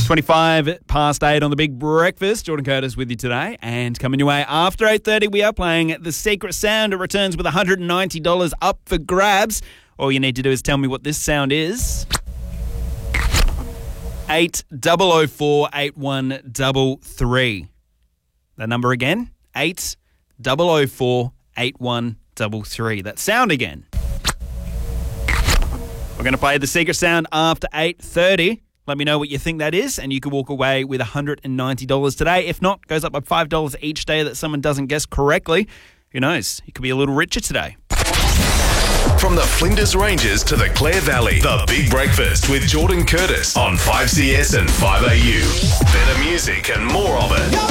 25 past 8 on the Big Breakfast. Jordan Curtis with you today. And coming your way after 8:30, we are playing The Secret Sound. It returns with $190 up for grabs. All you need to do is tell me what this sound is. 8004-8133. The number again, 8004-8133. That sound again. We're going to play The Secret Sound after 8:30. Let me know what you think that is, and you can walk away with $190 today. If not, goes up by $5 each day that someone doesn't guess correctly. Who knows? You could be a little richer today. From the Flinders Ranges to the Clare Valley, The Big Breakfast with Jordan Curtis on 5CS and 5AU. Better music and more of it.